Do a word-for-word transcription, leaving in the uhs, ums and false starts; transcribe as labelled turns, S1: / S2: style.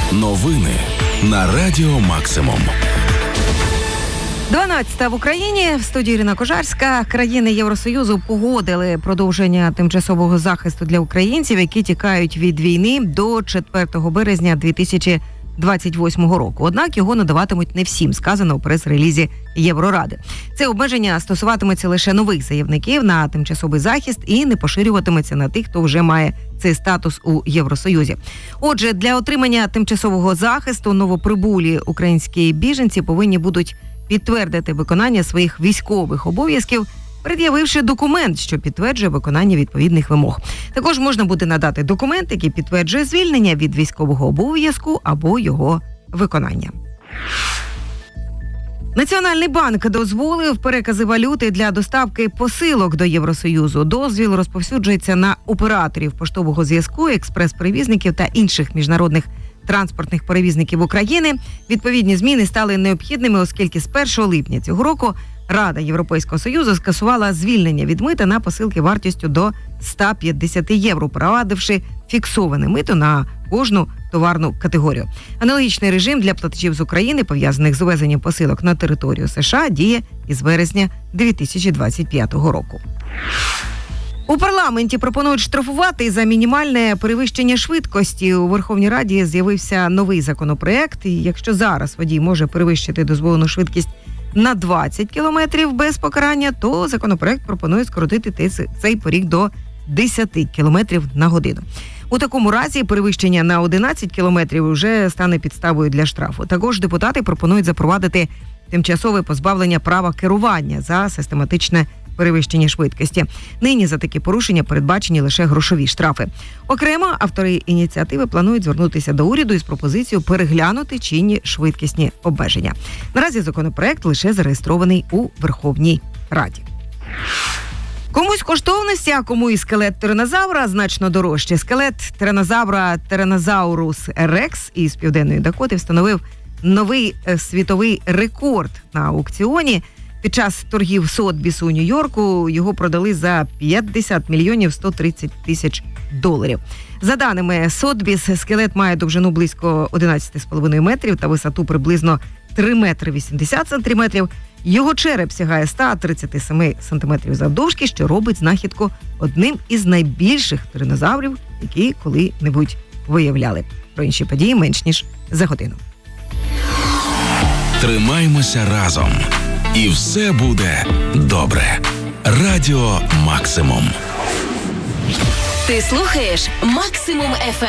S1: Новини на Радіо Максимум.
S2: дванадцята в Україні. В студії Ірина Кожарська. Країни Євросоюзу погодили продовження тимчасового захисту для українців, які тікають від війни, до четвертого березня дві тисячі двадцять восьмого року. Однак його надаватимуть не всім, сказано у прес-релізі Євроради. Це обмеження стосуватиметься лише нових заявників на тимчасовий захист і не поширюватиметься на тих, хто вже має цей статус у Євросоюзі. Отже, для отримання тимчасового захисту новоприбулі українські біженці повинні будуть підтвердити виконання своїх військових обов'язків, пред'явивши документ, що підтверджує виконання відповідних вимог. Також можна буде надати документ, який підтверджує звільнення від військового обов'язку або його виконання. Національний банк дозволив перекази валюти для доставки посилок до Євросоюзу. Дозвіл розповсюджується на операторів поштового зв'язку, експрес-перевізників та інших міжнародних транспортних перевізників України. Відповідні зміни стали необхідними, оскільки з першого липня цього року Рада Європейського Союзу скасувала звільнення від мита на посилки вартістю до сто п'ятдесят євро, впровадивши фіксоване мито на кожну товарну категорію. Аналогічний режим для платежів з України, пов'язаних з увезенням посилок на територію США, діє із вересня дві тисячі двадцять п'ятого року. У парламенті пропонують штрафувати за мінімальне перевищення швидкості. У Верховній Раді з'явився новий законопроект. І якщо зараз водій може перевищити дозволену швидкість на двадцять кілометрів без покарання, то законопроект пропонує скоротити цей поріг до десять кілометрів на годину. У такому разі перевищення на одинадцять кілометрів вже стане підставою для штрафу. Також депутати пропонують запровадити тимчасове позбавлення права керування за систематичне перевищення швидкості. Нині за такі порушення передбачені лише грошові штрафи. Окремо, автори ініціативи планують звернутися до уряду із пропозицією переглянути чинні швидкісні обмеження. Наразі законопроект лише зареєстрований у Верховній Раді. Комусь коштовності, а кому і скелет тиранозавра значно дорожче. Скелет тиранозавра Tyrannosaurus Rex із Південної Дакоти встановив новий світовий рекорд на аукціоні. Під час торгів Сотбіс у Нью-Йорку його продали за п'ятдесят мільйонів сто тридцять тисяч доларів. За даними Сотбіс, скелет має довжину близько одинадцять цілих п'ять десятих метрів та висоту приблизно три метри вісімдесят сантиметрів. Його череп сягає сто тридцять сім сантиметрів завдовжки, що робить знахідку одним із найбільших тиранозаврів, які коли-небудь виявляли. Про інші події менш ніж за годину.
S1: Тримаймося разом. І все буде добре. Радіо Максимум.
S3: Ти слухаєш Максимум еф ем.